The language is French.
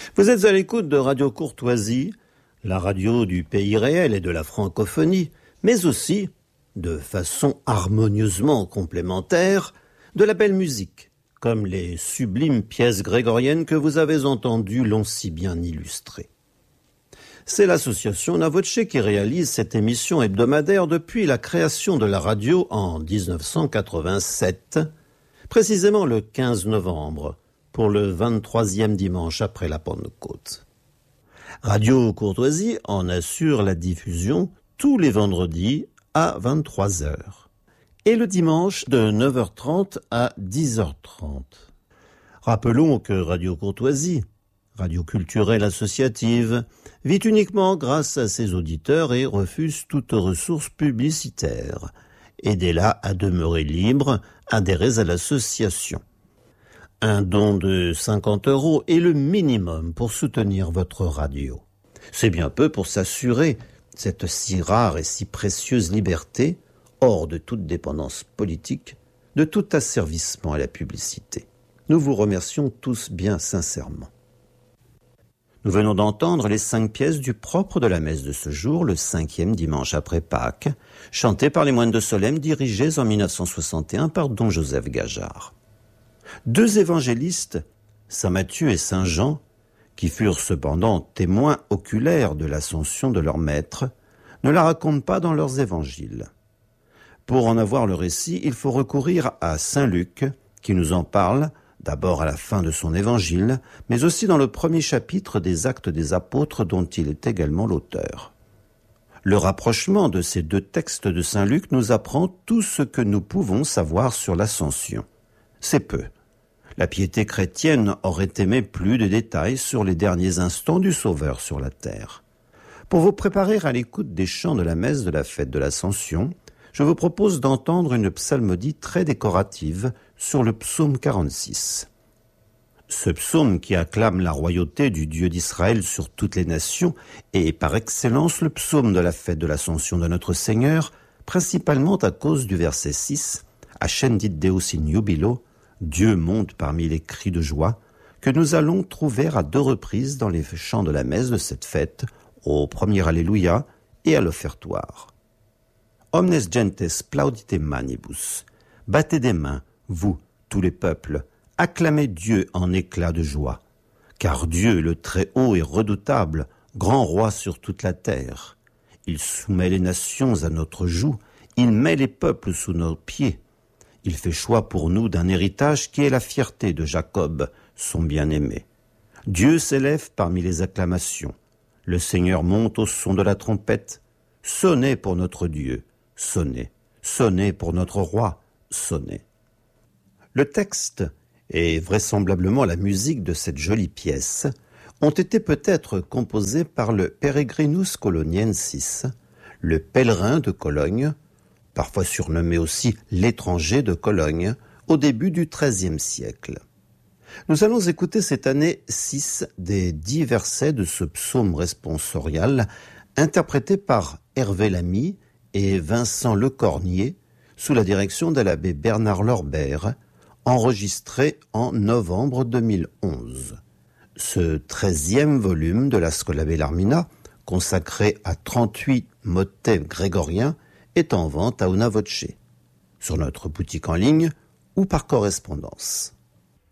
Vous êtes à l'écoute de Radio Courtoisie, la radio du pays réel et de la francophonie, mais aussi, de façon harmonieusement complémentaire, de la belle musique, comme les sublimes pièces grégoriennes que vous avez entendues l'ont si bien illustrées. C'est l'association Navoce qui réalise cette émission hebdomadaire depuis la création de la radio en 1987, précisément le 15 novembre, pour le 23e dimanche après la Pentecôte. Radio Courtoisie en assure la diffusion tous les vendredis à 23h et le dimanche de 9h30 à 10h30. Rappelons que Radio Courtoisie, radio culturelle associative, vit uniquement grâce à ses auditeurs et refuse toute ressource publicitaire. Aidez-la à demeurer libre, adhérez à l'association. Un don de 50 € est le minimum pour soutenir votre radio. C'est bien peu pour s'assurer cette si rare et si précieuse liberté, hors de toute dépendance politique, de tout asservissement à la publicité. Nous vous remercions tous bien sincèrement. Nous venons d'entendre les 5 pièces du propre de la messe de ce jour, le 5e dimanche après Pâques, chantées par les moines de Solesmes, dirigés en 1961 par don Joseph Gajard. 2 évangélistes, saint Matthieu et saint Jean, qui furent cependant témoins oculaires de l'ascension de leur maître, ne la racontent pas dans leurs évangiles. Pour en avoir le récit, il faut recourir à saint Luc, qui nous en parle, d'abord à la fin de son évangile, mais aussi dans le premier chapitre des Actes des Apôtres dont il est également l'auteur. Le rapprochement de ces 2 textes de saint Luc nous apprend tout ce que nous pouvons savoir sur l'ascension. C'est peu. La piété chrétienne aurait aimé plus de détails sur les derniers instants du Sauveur sur la terre. Pour vous préparer à l'écoute des chants de la messe de la fête de l'Ascension, je vous propose d'entendre une psalmodie très décorative sur le psaume 46. Ce psaume qui acclame la royauté du Dieu d'Israël sur toutes les nations est par excellence le psaume de la fête de l'Ascension de notre Seigneur, principalement à cause du verset 6, « Ascendit Deus in jubilo », Dieu monte parmi les cris de joie, que nous allons trouver à 2 reprises dans les chants de la messe de cette fête, au premier Alléluia et à l'offertoire. Omnes gentes plaudite manibus, battez des mains, vous, tous les peuples, acclamez Dieu en éclats de joie, car Dieu, le Très-Haut, est redoutable, grand roi sur toute la terre. Il soumet les nations à notre joug, il met les peuples sous nos pieds. Il fait choix pour nous d'un héritage qui est la fierté de Jacob, son bien-aimé. Dieu s'élève parmi les acclamations. Le Seigneur monte au son de la trompette. Sonnez pour notre Dieu, sonnez. Sonnez pour notre roi, sonnez. Le texte et vraisemblablement la musique de cette jolie pièce ont été peut-être composés par le Peregrinus Coloniensis, le pèlerin de Cologne, parfois surnommé aussi l'étranger de Cologne, au début du XIIIe siècle. Nous allons écouter cette année 6 des 10 versets de ce psaume responsorial, interprété par Hervé Lamy et Vincent Lecornier, sous la direction de l'abbé Bernard Lorbert, enregistré en novembre 2011. Ce 13e volume de la Schola Bellarmina, consacré à 38 motets grégoriens, est en vente à Una Voce, sur notre boutique en ligne ou par correspondance.